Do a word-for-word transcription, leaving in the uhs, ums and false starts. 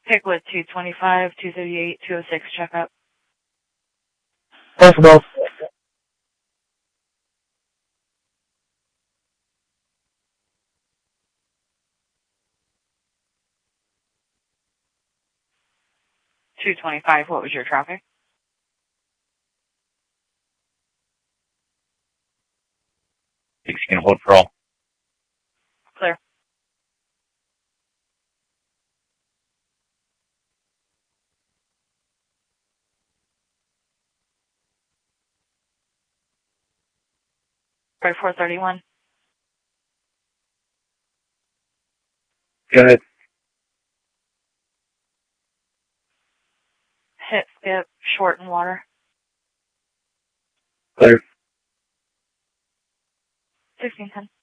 Pickwood two twenty-five, two thirty-eight, two oh six, check up. Both for both. two twenty-five, what was your traffic? sixteen, hold for all. Clear. Right, four thirty-one. Go ahead. Hit, skip, short and water. Clear. sixteen ten.